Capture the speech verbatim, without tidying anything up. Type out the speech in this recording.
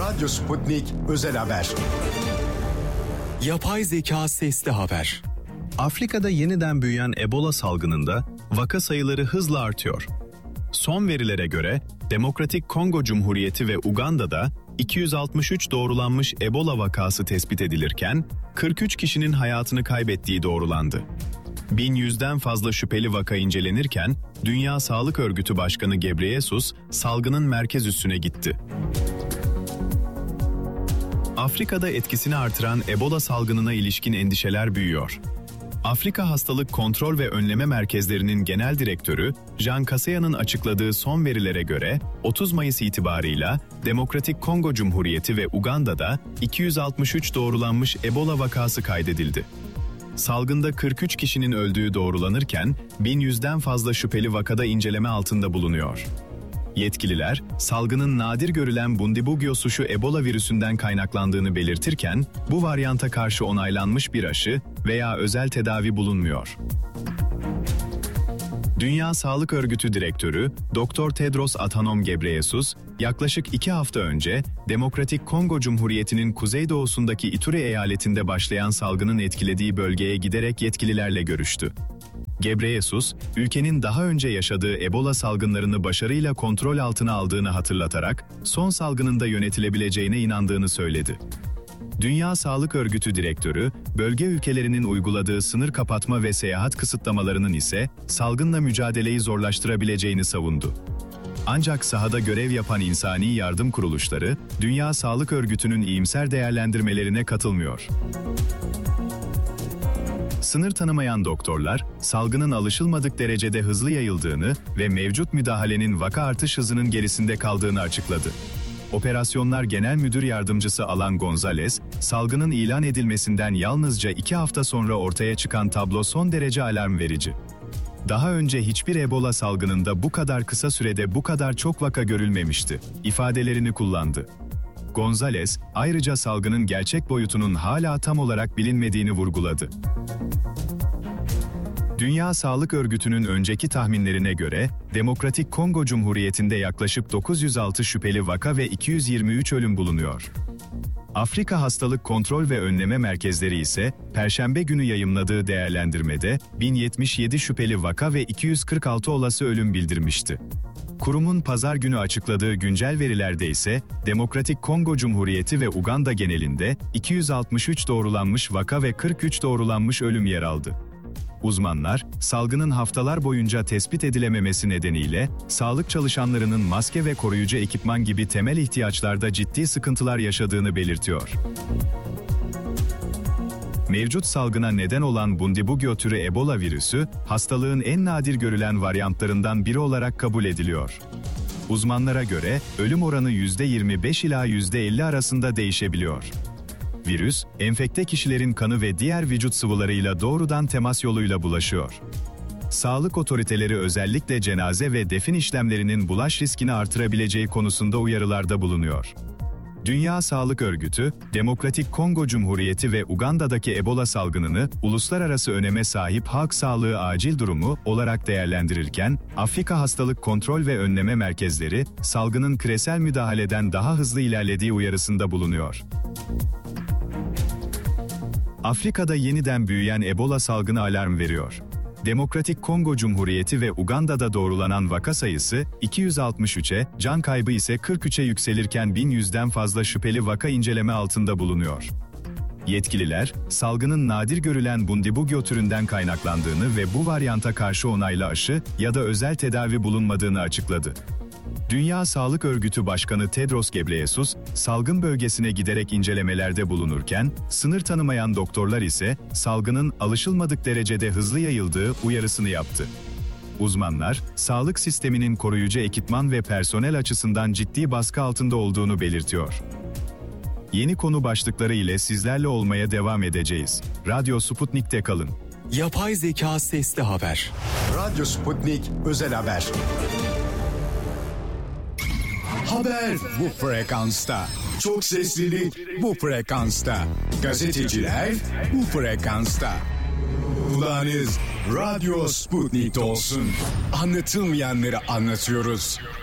Radyo Sputnik Özel Haber. Yapay zeka sesli haber. Afrika'da yeniden büyüyen Ebola salgınında vaka sayıları hızla artıyor. Son verilere göre Demokratik Kongo Cumhuriyeti ve Uganda'da iki yüz altmış üç doğrulanmış Ebola vakası tespit edilirken kırk üç kişinin hayatını kaybettiği doğrulandı. bin yüzden fazla şüpheli vaka incelenirken Dünya Sağlık Örgütü Başkanı Gebreyesus salgının merkez üssüne gitti. Afrika'da etkisini artıran Ebola salgınına ilişkin endişeler büyüyor. Afrika Hastalık Kontrol ve Önleme Merkezleri'nin genel direktörü Jean Kaseya'nın açıkladığı son verilere göre otuz Mayıs itibarıyla Demokratik Kongo Cumhuriyeti ve Uganda'da iki yüz altmış üç doğrulanmış Ebola vakası kaydedildi. Salgında kırk üç kişinin öldüğü doğrulanırken bin yüzden fazla şüpheli vakada inceleme altında bulunuyor. Yetkililer, salgının nadir görülen Bundibugyo suşu Ebola virüsünden kaynaklandığını belirtirken, bu varyanta karşı onaylanmış bir aşı veya özel tedavi bulunmuyor. Dünya Sağlık Örgütü Direktörü Doktor Tedros Adhanom Ghebreyesus, yaklaşık iki hafta önce Demokratik Kongo Cumhuriyeti'nin kuzeydoğusundaki Ituri eyaletinde başlayan salgının etkilediği bölgeye giderek yetkililerle görüştü. Ghebreyesus, ülkenin daha önce yaşadığı Ebola salgınlarını başarıyla kontrol altına aldığını hatırlatarak, son salgının da yönetilebileceğine inandığını söyledi. Dünya Sağlık Örgütü Direktörü, bölge ülkelerinin uyguladığı sınır kapatma ve seyahat kısıtlamalarının ise salgınla mücadeleyi zorlaştırabileceğini savundu. Ancak sahada görev yapan insani yardım kuruluşları, Dünya Sağlık Örgütü'nün iyimser değerlendirmelerine katılmıyor. Sınır tanımayan doktorlar, salgının alışılmadık derecede hızlı yayıldığını ve mevcut müdahalenin vaka artış hızının gerisinde kaldığını açıkladı. Operasyonlar Genel Müdür Yardımcısı Alan Gonzalez, salgının ilan edilmesinden yalnızca iki hafta sonra ortaya çıkan tablo son derece alarm verici. Daha önce hiçbir Ebola salgınında bu kadar kısa sürede bu kadar çok vaka görülmemişti, ifadelerini kullandı. Gonzalez, ayrıca salgının gerçek boyutunun hala tam olarak bilinmediğini vurguladı. Dünya Sağlık Örgütü'nün önceki tahminlerine göre, Demokratik Kongo Cumhuriyeti'nde yaklaşık dokuz yüz altı şüpheli vaka ve iki yüz yirmi üç ölüm bulunuyor. Afrika Hastalık Kontrol ve Önleme Merkezleri ise, Perşembe günü yayımladığı değerlendirmede bin yetmiş yedi şüpheli vaka ve iki yüz kırk altı olası ölüm bildirmişti. Kurumun pazar günü açıkladığı güncel verilerde ise, Demokratik Kongo Cumhuriyeti ve Uganda genelinde iki yüz altmış üç doğrulanmış vaka ve kırk üç doğrulanmış ölüm yer aldı. Uzmanlar, salgının haftalar boyunca tespit edilememesi nedeniyle, sağlık çalışanlarının maske ve koruyucu ekipman gibi temel ihtiyaçlarda ciddi sıkıntılar yaşadığını belirtiyor. Mevcut salgına neden olan Bundibugyo türü Ebola virüsü, hastalığın en nadir görülen varyantlarından biri olarak kabul ediliyor. Uzmanlara göre, ölüm oranı yüzde yirmi beş ila yüzde elli arasında değişebiliyor. Virüs, enfekte kişilerin kanı ve diğer vücut sıvılarıyla doğrudan temas yoluyla bulaşıyor. Sağlık otoriteleri özellikle cenaze ve defin işlemlerinin bulaş riskini artırabileceği konusunda uyarılarda bulunuyor. Dünya Sağlık Örgütü, Demokratik Kongo Cumhuriyeti ve Uganda'daki Ebola salgınını uluslararası öneme sahip halk sağlığı acil durumu olarak değerlendirirken, Afrika Hastalık Kontrol ve Önleme Merkezleri, salgının küresel müdahaleden daha hızlı ilerlediği uyarısında bulunuyor. Afrika'da yeniden büyüyen Ebola salgını alarm veriyor. Demokratik Kongo Cumhuriyeti ve Uganda'da doğrulanan vaka sayısı iki yüz altmış üçe, can kaybı ise kırk üçe yükselirken bin yüzden fazla şüpheli vaka inceleme altında bulunuyor. Yetkililer, salgının nadir görülen Bundibugyo türünden kaynaklandığını ve bu varyanta karşı onaylı aşı ya da özel tedavi bulunmadığını açıkladı. Dünya Sağlık Örgütü Başkanı Tedros Ghebreyesus, salgın bölgesine giderek incelemelerde bulunurken, sınır tanımayan doktorlar ise salgının alışılmadık derecede hızlı yayıldığı uyarısını yaptı. Uzmanlar, sağlık sisteminin koruyucu ekipman ve personel açısından ciddi baskı altında olduğunu belirtiyor. Yeni konu başlıkları ile sizlerle olmaya devam edeceğiz. Radyo Sputnik'te kalın. Yapay zeka sesli haber. Radyo Sputnik Özel Haber. Haber bu frekansta. Çok seslilik bu frekansta. Gazeteciler bu frekansta. Kulağınız Radyo Sputnik'te olsun. Anlatılmayanları anlatıyoruz.